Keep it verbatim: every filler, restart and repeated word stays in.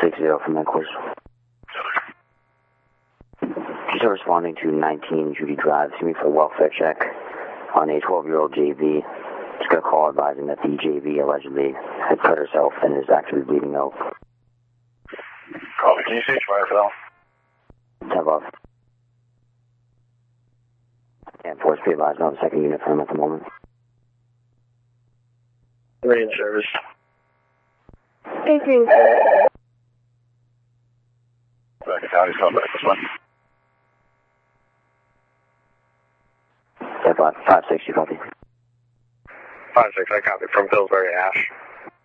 six zero from headquarters. Just responding to nineteen Judy Drive. See me for a welfare check on a twelve-year-old J V. Just got a call advising that the J V allegedly had cut herself and is actively bleeding out. Copy. Can you see fire for that? Have off. And force be advised on the second unit for him at the moment. Three in service. Thank you. Back to County's coming back this one. five six, you copy. five six, I copy. From Pillsbury Ash.